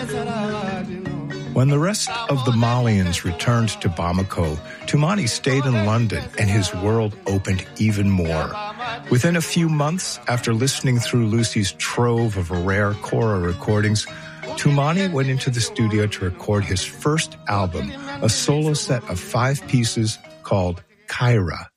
When the rest of the Malians returned to Bamako, Toumani stayed in London and his world opened even more. Within a few months, after listening through Lucy's trove of rare Kora recordings, Toumani went into the studio to record his first album, a solo set of 5 pieces called Kyra.